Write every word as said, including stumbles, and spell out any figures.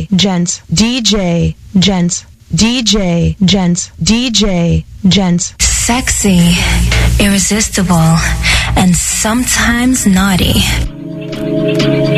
J Gents, D J Gents, D J Gents, D J Gents. Sexy, irresistible, and sometimes naughty.